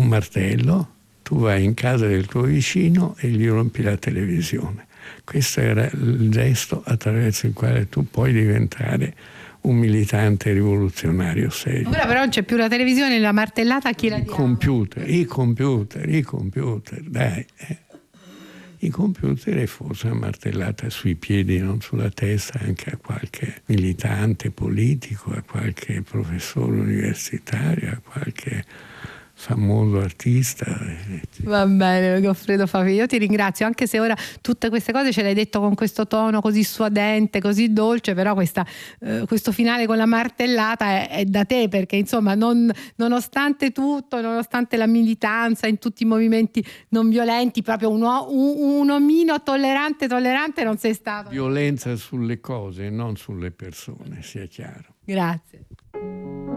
martello, tu vai in casa del tuo vicino e gli rompi la televisione. Questo era il gesto attraverso il quale tu puoi diventare un militante rivoluzionario serio. Ora però non c'è più la televisione, la martellata a chi la I diamo? computer, dai. I computer e forse una martellata sui piedi, non sulla testa, anche a qualche militante politico, a qualche professore universitario, a qualche famoso artista. Va bene, Goffredo Favi, io ti ringrazio, anche se ora tutte queste cose ce le hai detto con questo tono così suadente, così dolce, però questo finale con la martellata è da te, perché insomma nonostante tutto, nonostante la militanza in tutti i movimenti non violenti, proprio un omino tollerante non sei stato. Violenza sulle cose, non sulle persone, sia chiaro. Grazie.